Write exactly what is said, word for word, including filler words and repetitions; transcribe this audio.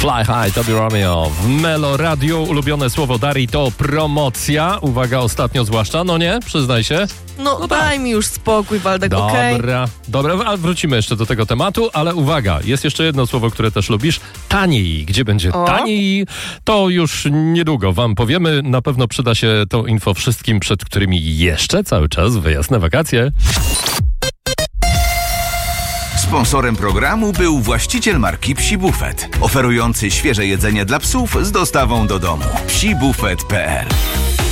Fly High, Toby Romeo. W Melo Radio ulubione słowo Darii to promocja. Uwaga, ostatnio zwłaszcza, no nie? Przyznaj się. No, No daj tak. mi już spokój, Waldek, okej? Dobra, dobra, a wrócimy jeszcze do tego tematu, ale uwaga, jest jeszcze jedno słowo, które też lubisz. Taniej. Gdzie będzie O. taniej? To już niedługo wam powiemy. Na pewno przyda się to info wszystkim, przed którymi jeszcze cały czas wyjazd na wakacje. Sponsorem programu był właściciel marki Psi Buffet, oferujący świeże jedzenie dla psów z dostawą do domu. psi buffet kropka p l